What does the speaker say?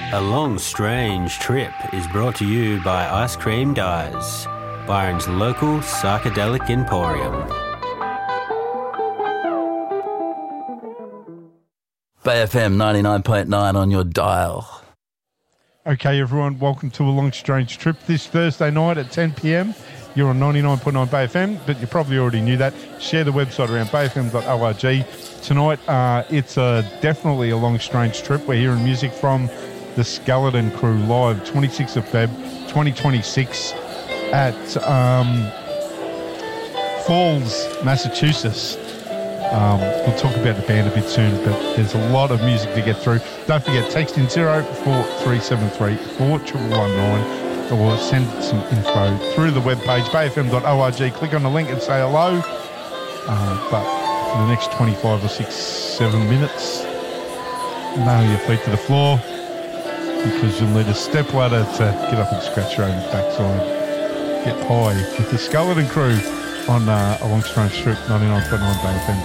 A Long Strange Trip is brought to you by Ice Cream Dyes, Byron's local psychedelic emporium. Bay FM 99.9 on your dial. Okay, everyone, welcome to A Long Strange Trip this Thursday night at 10 p.m. You're on 99.9 Bay FM, but you probably already knew that. Share the website around bayfm.org. Tonight, it's definitely a long, strange trip. We're hearing music from the Skeleton Crew live, 26th of Feb, 2026 at Falls, Massachusetts. We'll talk about the band a bit soon, but there's a lot of music to get through. Don't forget, text in 04373 4119 or send some info through the webpage, bayfm.org. Click on the link and say hello. But for the next 25 or 7 minutes, nail your feet to the floor because you'll need a step ladder to get up and scratch your own backside. Get high with the Skeleton Crew on A Long Strange Trip, 99.9 Bay FM.